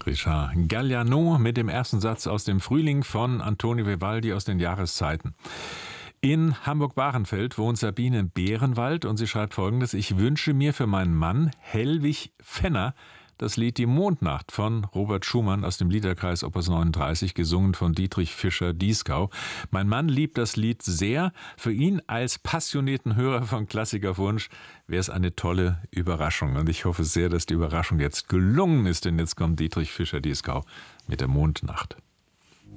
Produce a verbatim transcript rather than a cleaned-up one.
Richard Galliano mit dem ersten Satz aus dem Frühling von Antonio Vivaldi aus den Jahreszeiten. In Hamburg-Bahrenfeld wohnt Sabine Behrenwald und sie schreibt Folgendes: Ich wünsche mir für meinen Mann Hellwig Fenner das Lied Die Mondnacht von Robert Schumann aus dem Liederkreis Opus neununddreißig, gesungen von Dietrich Fischer-Dieskau. Mein Mann liebt das Lied sehr. Für ihn als passionierten Hörer von Klassikerwunsch wäre es eine tolle Überraschung. Und ich hoffe sehr, dass die Überraschung jetzt gelungen ist, denn jetzt kommt Dietrich Fischer-Dieskau mit der Mondnacht.